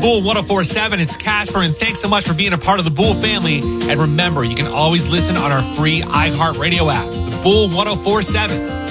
Bull 1047. It's Casper, and thanks so much for being a part of the Bull family. And remember, you can always listen on our free iHeartRadio app, the Bull 1047.